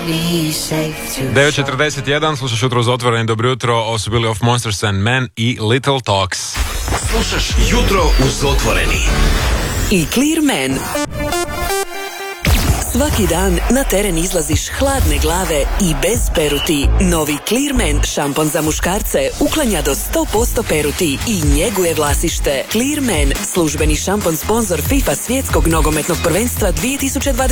9.41, slušaš Jutro uz otvoreni, dobro jutro, ovo su bili Of Monsters and Men i Little Talks. Slušaš Jutro uz otvoreni. I Clearman. Svaki dan na teren izlaziš hladne glave i bez peruti. Novi Clearman šampon za muškarce uklanja do 100% peruti i njeguje vlasište. Clearman, službeni šampon sponsor FIFA svjetskog nogometnog prvenstva 2020.